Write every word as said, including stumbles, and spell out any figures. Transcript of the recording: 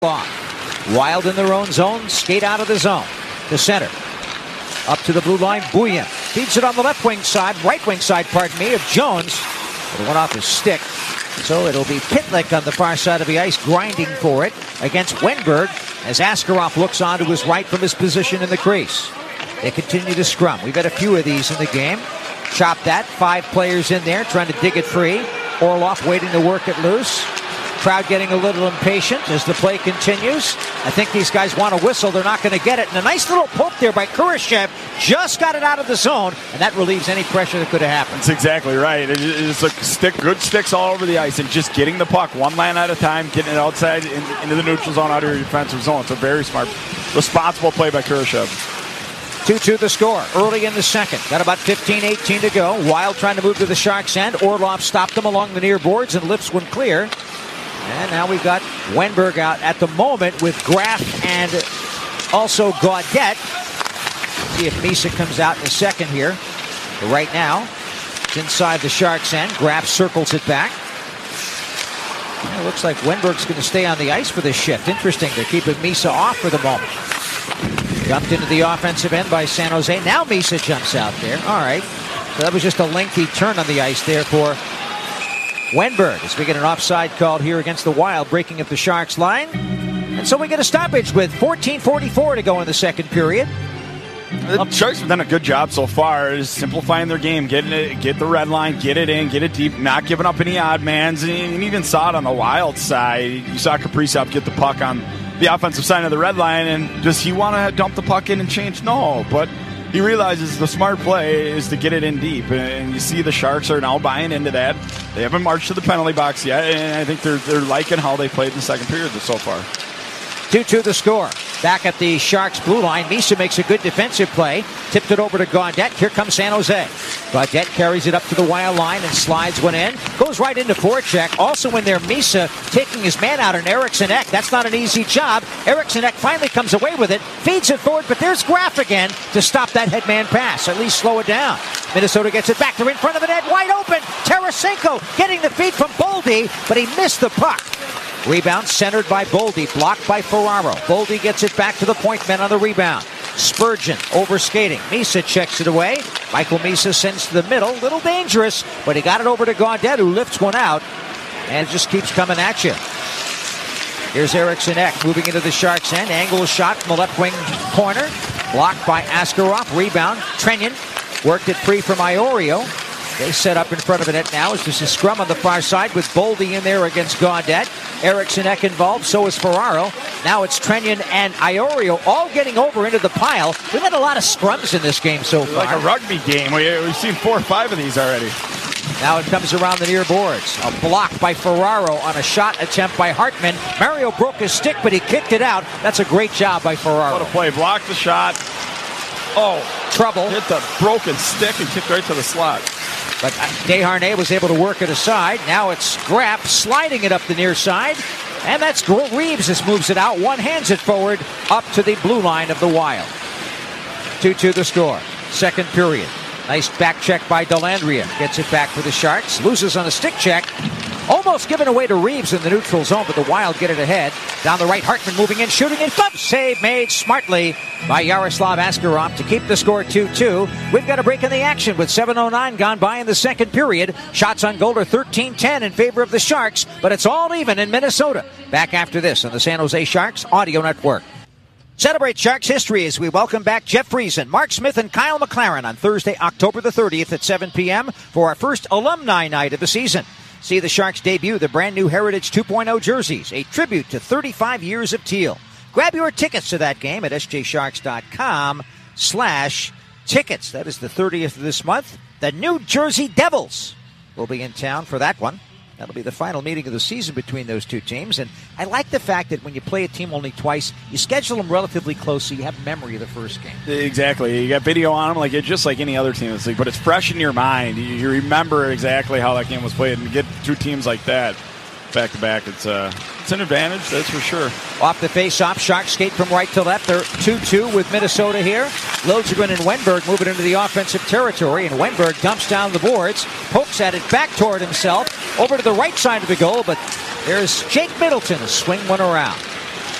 Off. Wild in their own zone, skate out of the zone. To center. Up to the blue line, Bouillon. Feeds it on the left wing side, right wing side, pardon me, of Jones. It went off his stick. So it'll be Pitlick on the far side of the ice, grinding for it against Wenberg as Askarov looks on to his right from his position in the crease. They continue to scrum. We've had a few of these in the game. Chop that. Five players in there trying to dig it free. Orlov waiting to work it loose. Crowd getting a little impatient as the play continues. I think these guys want to whistle. They're not going to get it. And a nice little poke there by Kurashev. Just got it out of the zone, and that relieves any pressure that could have happened. That's exactly right. It's a stick, good sticks all over the ice, and just getting the puck one line at a time, getting it outside in, into the neutral zone, out of your defensive zone. It's a very smart, responsible play by Kurashev. two two the score early in the second. Got about fifteen eighteen to go. Wild trying to move to the Sharks' end. Orlov stopped them along the near boards and lifts one clear. And now we've got Wenberg out at the moment with Graf and also Gaudette. See if Misa comes out in a second here. But right now, it's inside the Sharks' end. Graf circles it back. And it looks like Wenberg's going to stay on the ice for this shift. Interesting. They're keeping Misa off for the moment. Jumped into the offensive end by San Jose. Now Misa jumps out there. All right. So that was just a lengthy turn on the ice there for Wenberg, as we get an offside called here against the Wild, breaking up the Sharks line. And so we get a stoppage with fourteen forty-four to go in the second period. The Sharks have done a good job so far, is simplifying their game, getting it, get the red line, get it in, get it deep, not giving up any odd mans. And you even saw it on the Wild side. You saw Kaprizov get the puck on the offensive side of the red line, and does he want to dump the puck in and change? No, but he realizes the smart play is to get it in deep, and you see the Sharks are now buying into that. They haven't marched to the penalty box yet, and I think they're they're liking how they played in the second period so far. two two the score. Back at the Sharks' blue line, Misa makes a good defensive play. Tipped it over to Gaudette. Here comes San Jose. Gaudette carries it up to the Wild line and slides one in. Goes right into forecheck. Also in there, Misa taking his man out on Eriksson Ek. That's not an easy job. Eriksson Ek finally comes away with it. Feeds it forward, but there's Graf again to stop that headman pass. At least slow it down. Minnesota gets it back. They're in front of the net. Wide open. Tarasenko getting the feed from Boldy, but he missed the puck. Rebound centered by Boldy, blocked by Ferraro. Boldy gets it back to the point men on the rebound. Spurgeon over skating. Misa checks it away. Michael Misa sends to the middle. Little dangerous, but he got it over to Gaudette, who lifts one out. And it just keeps coming at you. Here's Eriksson Ek moving into the Sharks' end. Angle shot from the left wing corner. Blocked by Askarov. Rebound. Trenyon worked it free from Iorio. They set up in front of the net now as there's a scrum on the far side with Boldy in there against Gaudette. Eriksson Ek involved, so is Ferraro. Now it's Trenyon and Iorio all getting over into the pile. We've had a lot of scrums in this game so far. Like a rugby game. We, we've seen four or five of these already. Now it comes around the near boards. A block by Ferraro on a shot attempt by Hartman. Mario broke his stick, but he kicked it out. That's a great job by Ferraro. What a play. Blocked the shot. Oh, trouble. Hit the broken stick and kicked right to the slot. But Desharnais was able to work it aside. Now it's Graf sliding it up the near side. And that's Reeves just moves it out. One hands it forward up to the blue line of the Wild. two two the score. Second period. Nice back check by Dellandrea. Gets it back for the Sharks. Loses on a stick check. Almost given away to Reeves in the neutral zone, but the Wild get it ahead. Down the right, Hartman moving in, shooting in. Glove save made smartly by Yaroslav Askarov to keep the score two two. We've got a break in the action with seven oh nine gone by in the second period. Shots on goal are thirteen ten in favor of the Sharks, but it's all even in Minnesota. Back after this on the San Jose Sharks Audio Network. Celebrate Sharks history as we welcome back Jeff Friesen, Mark Smith, and Kyle McLaren on Thursday, October the thirtieth at seven p.m. for our first alumni night of the season. See the Sharks debut the brand new Heritage two point oh jerseys, a tribute to thirty-five years of teal. Grab your tickets to that game at sjsharks.com slash tickets. That is the thirtieth of this month. The New Jersey Devils will be in town for that one. That'll be the final meeting of the season between those two teams. And I like the fact that when you play a team only twice, you schedule them relatively close so you have memory of the first game. Exactly. You got video on them, like it's just like any other team in this league, but it's fresh in your mind. You, you remember exactly how that game was played, and to get two teams like that back to back, it's uh, it's an advantage, that's for sure. Off the face-off, Sharks skate from right to left. They're two two with Minnesota here. Liljegren and Wenberg moving into the offensive territory, and Wenberg dumps down the boards, pokes at it back toward himself, over to the right side of the goal, but there's Jake Middleton to swing one around.